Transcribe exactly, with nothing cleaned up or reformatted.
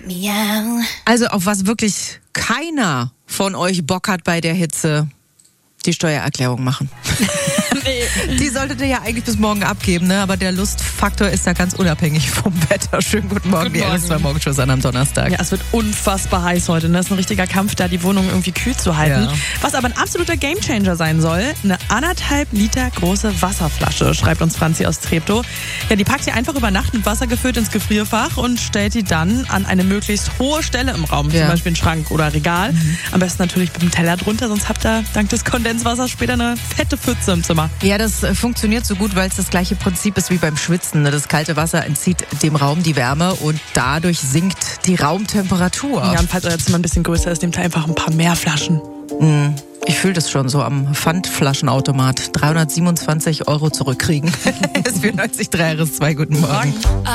Also auf was wirklich keiner von euch Bock hat bei der Hitze, die Steuererklärung machen. Nee. Die solltet ihr ja eigentlich bis morgen abgeben, ne? Aber der Lustfaktor ist da ganz unabhängig vom Wetter. Schönen guten Morgen, Guten die Morgen. R S zwei Morgenshow an am Donnerstag. Ja, es wird unfassbar heiß heute. Ne? Das ist ein richtiger Kampf, da die Wohnung irgendwie kühl zu halten. Ja. Was aber ein absoluter Gamechanger sein soll, eine anderthalb Liter große Wasserflasche, schreibt uns Franzi aus Treptow. Ja, die packt ihr einfach über Nacht mit Wasser gefüllt ins Gefrierfach und stellt die dann an eine möglichst hohe Stelle im Raum, Ja. zum Beispiel einen Schrank oder Regal. Mhm. Am besten natürlich mit dem Teller drunter, sonst habt ihr dank des Kondenswassers später eine fette Pfütze im Zimmer. Ja, das äh, funktioniert so gut, weil es das gleiche Prinzip ist wie beim Schwitzen. Ne? Das kalte Wasser entzieht dem Raum die Wärme und dadurch sinkt die Raumtemperatur. Ja, und falls euer Zimmer ein bisschen größer ist, nehmt ihr einfach ein paar mehr Flaschen. Mm, ich fühle das schon so am Pfandflaschenautomat. dreihundertsiebenundzwanzig Euro zurückkriegen. S vierundneunzig Komma drei R S zwei, guten Morgen.